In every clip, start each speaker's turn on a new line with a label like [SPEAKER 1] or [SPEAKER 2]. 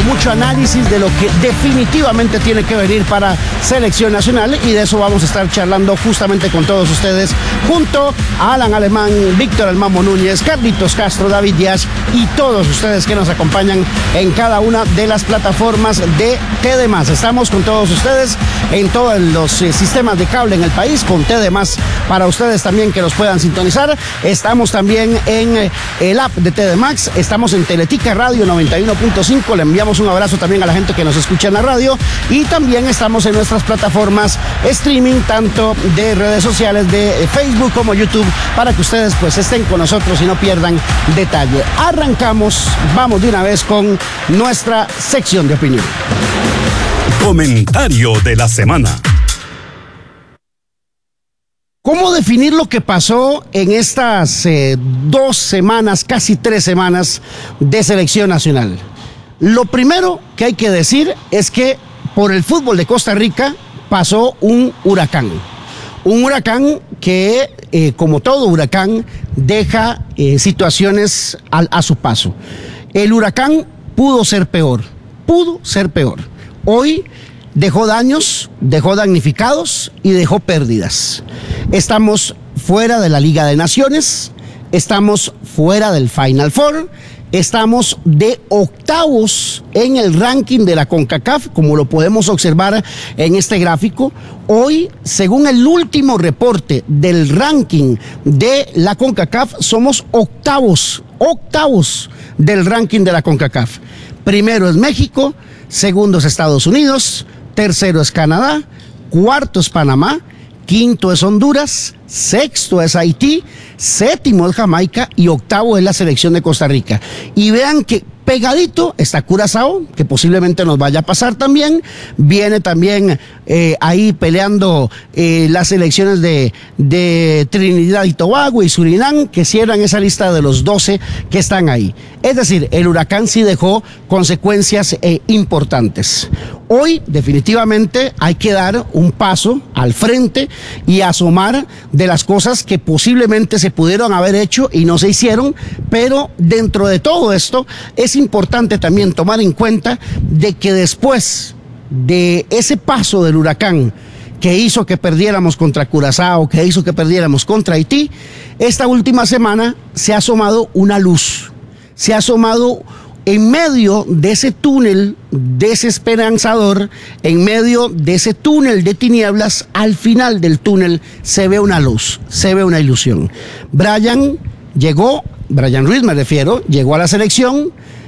[SPEAKER 1] con mucho análisis de lo que definitivamente tiene que venir para Selección Nacional, y de eso vamos a estar charlando justamente con todos ustedes, junto a Alan Alemán, Víctor El Mamo Núñez, Carlitos Castro, David Díaz y todos ustedes que nos acompañan en cada una de las plataformas de TD+. Estamos con todos ustedes en todos los sistemas de cable en el país, con TD+, para ustedes también que los puedan sintonizar. Estamos también en el app de TD Max, estamos en Teletica Radio 91.5, le enviamos un abrazo también a la gente que nos escucha en la radio, y también estamos en nuestras plataformas streaming, tanto de redes sociales de Facebook como YouTube, para que ustedes pues estén con nosotros y no pierdan detalle. Arrancamos, vamos de una vez con nuestra sección de opinión.
[SPEAKER 2] Comentario de la semana.
[SPEAKER 1] ¿Cómo definir lo que pasó en estas 2 semanas, casi 3 semanas de Selección Nacional? Lo primero que hay que decir es que por el fútbol de Costa Rica pasó un huracán. Un huracán que, como todo huracán, deja situaciones a su paso. El huracán pudo ser peor. Hoy dejó daños, dejó damnificados y dejó pérdidas. Estamos fuera de la Liga de Naciones, estamos fuera del Final Four, estamos de octavos en el ranking de la CONCACAF, como lo podemos observar en este gráfico. Hoy, según el último reporte del ranking de la CONCACAF, somos octavos del ranking de la CONCACAF. Primero es México, segundo es Estados Unidos, tercero es Canadá, cuarto es Panamá, quinto es Honduras, sexto es Haití, séptimo es Jamaica y octavo es la selección de Costa Rica. Y vean que pegadito está Curazao, que posiblemente nos vaya a pasar también. Viene también ahí peleando las selecciones de Trinidad y Tobago y Surinam, que cierran esa lista de los 12 que están ahí. Es decir, el huracán sí dejó consecuencias importantes. Hoy definitivamente hay que dar un paso al frente y asomar de las cosas que posiblemente se pudieron haber hecho y no se hicieron, pero dentro de todo esto es importante también tomar en cuenta de que después de ese paso del huracán que hizo que perdiéramos contra Curazao, que hizo que perdiéramos contra Haití, esta última semana se ha asomado una luz, se ha asomado en medio de ese túnel desesperanzador, en medio de ese túnel de tinieblas. Al final del túnel se ve una luz, se ve una ilusión. Brian Ruiz me refiero, llegó a la selección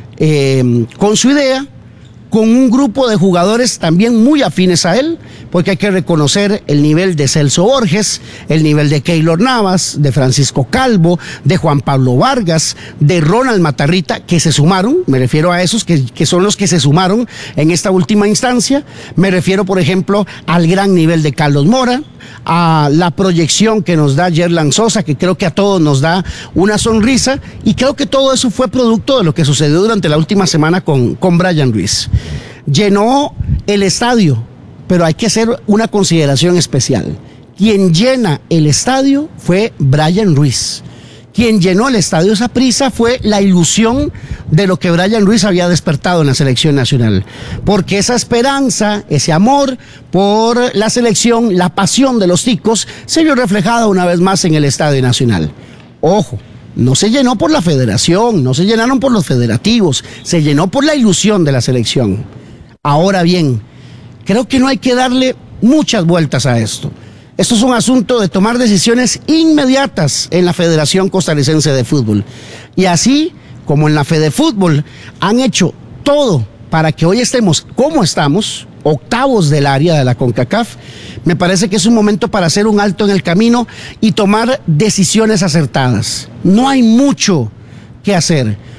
[SPEAKER 1] con su idea, con un grupo de jugadores también muy afines a él, porque hay que reconocer el nivel de Celso Borges, el nivel de Keylor Navas, de Francisco Calvo, de Juan Pablo Vargas, de Ronald Matarrita, que se sumaron. Me refiero a esos que son los que se sumaron en esta última instancia. Me refiero, por ejemplo, al gran nivel de Carlos Mora, a la proyección que nos da Yerlan Sosa, que creo que a todos nos da una sonrisa, y creo que todo eso fue producto de lo que sucedió durante la última semana con Brian Ruiz. Llenó el estadio, pero hay que hacer una consideración especial. Quien llena el estadio fue Brian Ruiz. Quien llenó el estadio Saprissa fue la ilusión de lo que Brian Ruiz había despertado en la selección nacional. Porque esa esperanza, ese amor por la selección, la pasión de los ticos, se vio reflejada una vez más en el Estadio Nacional. Ojo, no se llenó por la federación, no se llenaron por los federativos, se llenó por la ilusión de la selección. Ahora bien, creo que no hay que darle muchas vueltas a esto. Esto es un asunto de tomar decisiones inmediatas en la Federación Costarricense de Fútbol. Y así como en la Fedefútbol han hecho todo para que hoy estemos como estamos, octavos del área de la CONCACAF, me parece que es un momento para hacer un alto en el camino y tomar decisiones acertadas. No hay mucho que hacer.